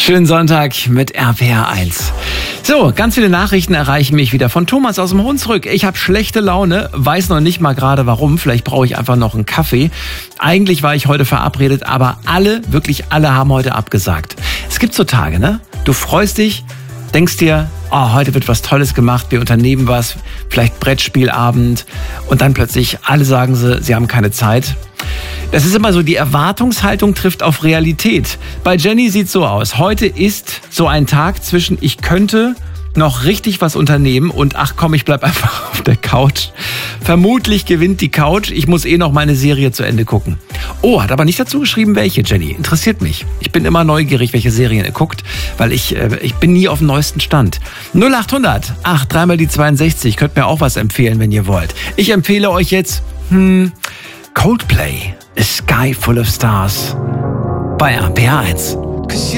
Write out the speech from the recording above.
Schönen Sonntag mit RPR1. So, ganz viele Nachrichten erreichen mich wieder von Thomas aus dem Hunsrück. Ich habe schlechte Laune, weiß noch nicht mal gerade warum. Vielleicht brauche ich einfach noch einen Kaffee. Eigentlich war ich heute verabredet, aber wirklich alle haben heute abgesagt. Es gibt so Tage, ne? Du freust dich, denkst dir, oh, heute wird was Tolles gemacht, wir unternehmen was, vielleicht Brettspielabend und dann plötzlich alle sagen sie haben keine Zeit. Das ist immer so, die Erwartungshaltung trifft auf Realität. Bei Jenny sieht's so aus. Heute ist so ein Tag zwischen ich könnte noch richtig was unternehmen und ach komm, ich bleib einfach auf der Couch. Vermutlich gewinnt die Couch. Ich muss noch meine Serie zu Ende gucken. Oh, hat aber nicht dazu geschrieben, welche, Jenny. Interessiert mich. Ich bin immer neugierig, welche Serien ihr guckt, weil ich bin nie auf dem neuesten Stand. 0800 3 die 62. Könnt mir auch was empfehlen, wenn ihr wollt. Ich empfehle euch jetzt Coldplay, A Sky Full of Stars bei RPR1.